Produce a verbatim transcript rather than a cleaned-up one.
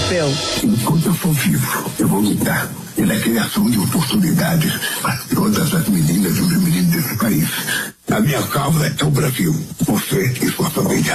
europeu. Enquanto eu for vivo, eu vou lutar pela criação de oportunidades para todas as meninas e os meninos desse país. A minha causa é o Brasil. Você e sua família.